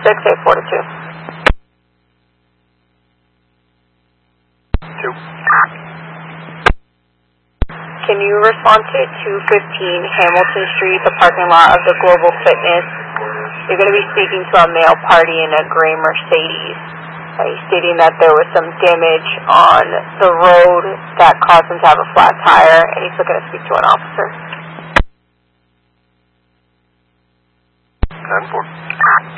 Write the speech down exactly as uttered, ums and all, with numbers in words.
six eight four two. Two. Can you respond to two fifteen Hamilton Street, the parking lot of the Global Fitness? You're going to be speaking to a male party in a gray Mercedes. Uh, he's stating that there was some damage on the road that caused him to have a flat tire, and he's looking to speak to an officer. ten four.